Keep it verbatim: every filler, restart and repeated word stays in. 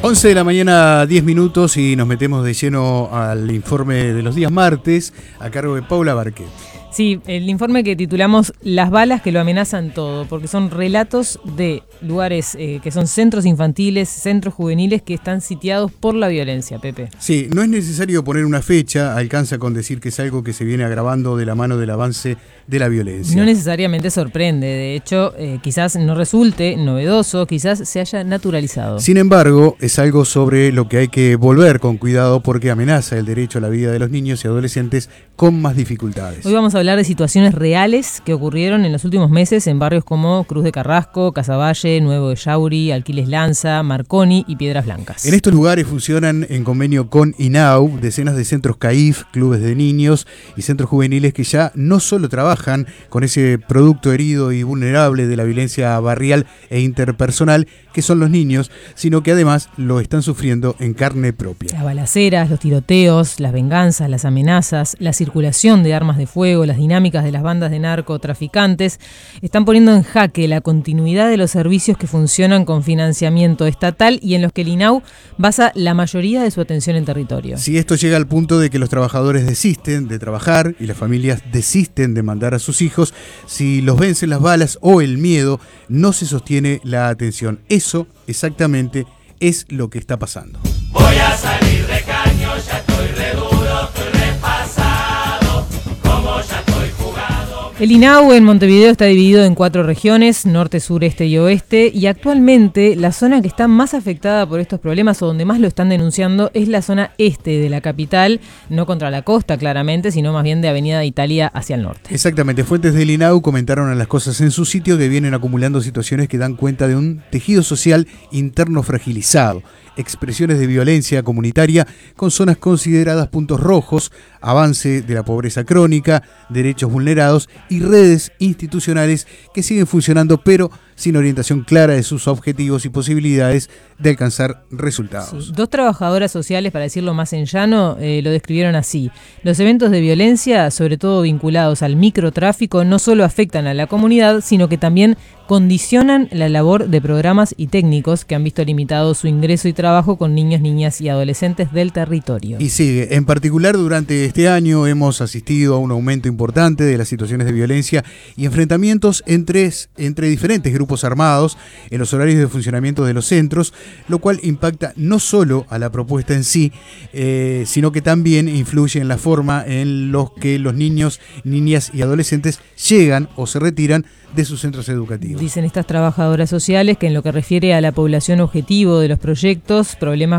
once de la mañana, diez minutos, y nos metemos de lleno al informe de los días martes, a cargo de Paula Barquet. Sí, el informe que titulamos Las balas que lo amenazan todo, porque son relatos de lugares eh, que son centros infantiles, centros juveniles que están sitiados por la violencia, Pepe. Sí, no es necesario poner una fecha, alcanza con decir que es algo que se viene agravando de la mano del avance de la violencia. No necesariamente sorprende, de hecho, eh, quizás no resulte novedoso, quizás se haya naturalizado. Sin embargo, es algo sobre lo que hay que volver con cuidado porque amenaza el derecho a la vida de los niños y adolescentes con más dificultades. Hoy vamos a hablar de situaciones reales que ocurrieron en los últimos meses en barrios como Cruz de Carrasco, Casaballe, Nuevo de Yauri, Alquiles Lanza, Marconi y Piedras Blancas. En estos lugares funcionan en convenio con INAU decenas de centros CAIF, clubes de niños y centros juveniles que ya no solo trabajan con ese producto herido y vulnerable de la violencia barrial e interpersonal que son los niños, sino que además lo están sufriendo en carne propia. Las balaceras, los tiroteos, las venganzas, las amenazas, la circulación de armas de fuego, las dinámicas de las bandas de narcotraficantes están poniendo en jaque la continuidad de los servicios que funcionan con financiamiento estatal y en los que el INAU basa la mayoría de su atención en territorio. Si esto llega al punto de que los trabajadores desisten de trabajar y las familias desisten de mandar a sus hijos, si los vencen las balas o el miedo, no se sostiene la atención. Eso exactamente es lo que está pasando. Voy a salir de caño, ya estoy re duro, estoy repasado, como ya estoy jugado. El INAU en Montevideo está dividido en cuatro regiones, norte, sur, este y oeste, y actualmente la zona que está más afectada por estos problemas o donde más lo están denunciando es la zona este de la capital, no contra la costa claramente, sino más bien de Avenida Italia hacia el norte. Exactamente, fuentes del INAU comentaron a Las Cosas en su sitio que vienen acumulando situaciones que dan cuenta de un tejido social interno fragilizado, expresiones de violencia comunitaria con zonas consideradas puntos rojos, avance de la pobreza crónica, derechos vulnerados y redes institucionales que siguen funcionando pero sin orientación clara de sus objetivos y posibilidades de alcanzar resultados. Sí. Dos trabajadoras sociales, para decirlo más en llano, eh, lo describieron así. Los eventos de violencia, sobre todo vinculados al microtráfico, no solo afectan a la comunidad, sino que también condicionan la labor de programas y técnicos que han visto limitado su ingreso y trabajo con niños, niñas y adolescentes del territorio. Y sigue. En particular, durante este año hemos asistido a un aumento importante de las situaciones de violencia y enfrentamientos entre, entre diferentes grupos armados en los horarios de funcionamiento de los centros, lo cual impacta no solo a la propuesta en sí, eh, sino que también influye en la forma en los que los niños, niñas y adolescentes llegan o se retiran de sus centros educativos. Dicen estas trabajadoras sociales que en lo que refiere a la población objetivo de los proyectos, problemas